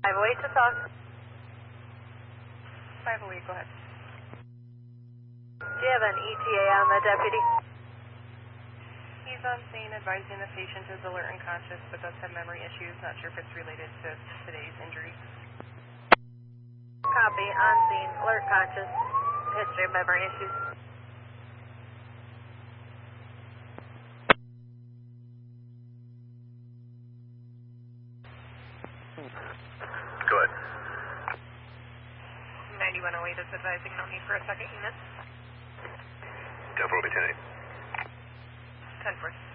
508 to talk. 508, go ahead. Do you have an ETA on the deputy? He's on scene advising the patient is alert and conscious but does have memory issues. Not sure if it's related to today's injury. Copy, on scene, alert conscious, history of memory issues. Go ahead. 9108 is advising no need for a second unit. 10-4, 10-8. 10-4.